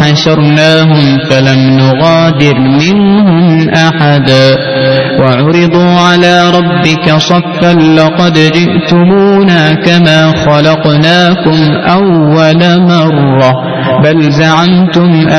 وحشرناهم فلم نغادر منهم أحدا وعرضوا على ربك صفا لقد جئتمونا كما خلقناكم أول مرة بل زعمتم